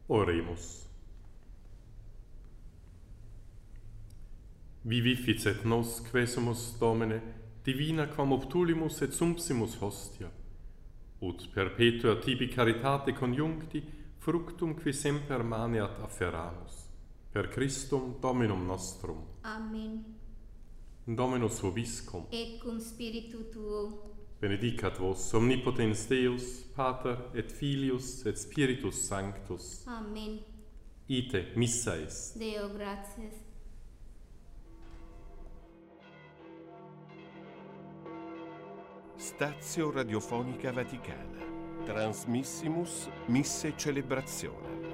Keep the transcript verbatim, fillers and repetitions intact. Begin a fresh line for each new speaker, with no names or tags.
Oremus. Vivificet nos quesumus Domine, divina quam obtulimus et sumpsimus hostia, ut perpetua tibi caritate conjuncti, fructum qui semper maneat afferamus. Per Christum Dominum nostrum.
Amen.
Dominus vobiscum.
Et cum spiritu tuo.
Benedicat vos omnipotens Deus, Pater et Filius et Spiritus Sanctus.
Amen.
Ite missa est.
Deo gratias.
Stazio Radiofonica Vaticana. Transmissimus Misse Celebrazione.